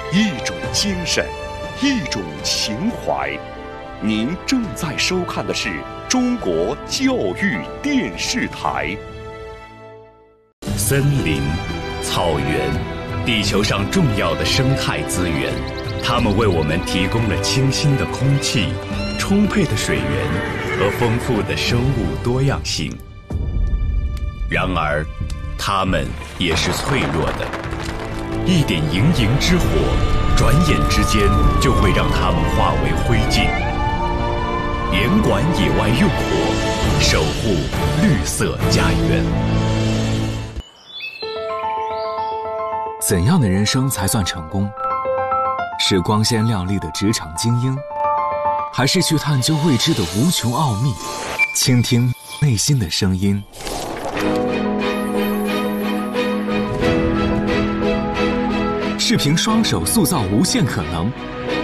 一种精神，一种情怀。您正在收看的是中国教育电视台。森林、草原，地球上重要的生态资源，它们为我们提供了清新的空气、充沛的水源和丰富的生物多样性。然而，它们也是脆弱的，一点营营之火，转眼之间就会让它们化为灰烬。严管野外用火，守护绿色家园。 怎样的人生才算成功？是光鲜亮丽的职场精英，还是去探究未知的无穷奥秘，倾听内心的声音？是凭双手塑造无限可能，